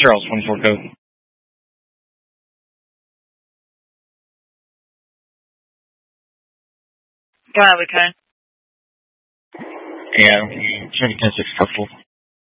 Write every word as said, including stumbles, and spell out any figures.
Charles, twenty-four code. Go ahead, Lieutenant. Yeah, Trinity ten six, couple.